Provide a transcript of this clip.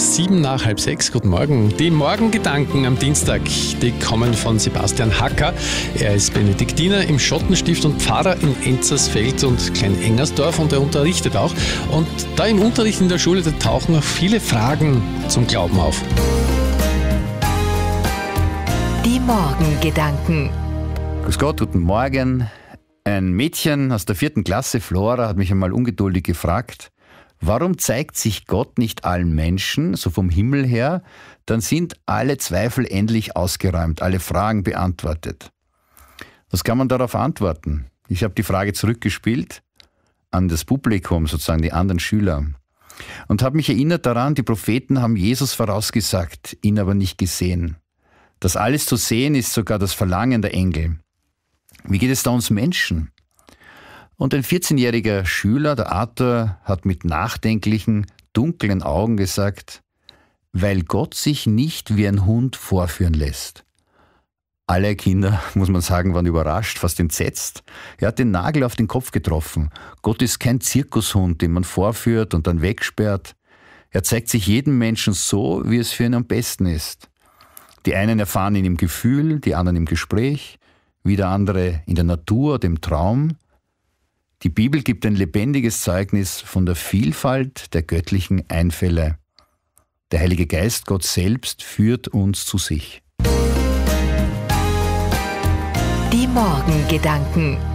6:07. Guten Morgen. Die Morgengedanken am Dienstag, die kommen von Sebastian Hacker. Er ist Benediktiner im Schottenstift und Pfarrer in Enzersfeld und Klein-Engersdorf und er unterrichtet auch. Und da im Unterricht in der Schule, da tauchen auch viele Fragen zum Glauben auf. Die Morgengedanken. Grüß Gott, guten Morgen. Ein Mädchen aus der 4. Klasse, Flora, hat mich einmal ungeduldig gefragt, warum zeigt sich Gott nicht allen Menschen, so vom Himmel her, dann sind alle Zweifel endlich ausgeräumt, alle Fragen beantwortet. Was kann man darauf antworten? Ich habe die Frage zurückgespielt an das Publikum, sozusagen die anderen Schüler, und habe mich erinnert daran, die Propheten haben Jesus vorausgesagt, ihn aber nicht gesehen. Das alles zu sehen ist sogar das Verlangen der Engel. Wie geht es da uns Menschen? Und ein 14-jähriger Schüler, der Arthur, hat mit nachdenklichen, dunklen Augen gesagt, weil Gott sich nicht wie ein Hund vorführen lässt. Alle Kinder, muss man sagen, waren überrascht, fast entsetzt. Er hat den Nagel auf den Kopf getroffen. Gott ist kein Zirkushund, den man vorführt und dann wegsperrt. Er zeigt sich jedem Menschen so, wie es für ihn am besten ist. Die einen erfahren ihn im Gefühl, die anderen im Gespräch, wieder andere in der Natur oder im Traum. Die Bibel gibt ein lebendiges Zeugnis von der Vielfalt der göttlichen Einfälle. Der Heilige Geist, Gott selbst, führt uns zu sich. Die Morgengedanken.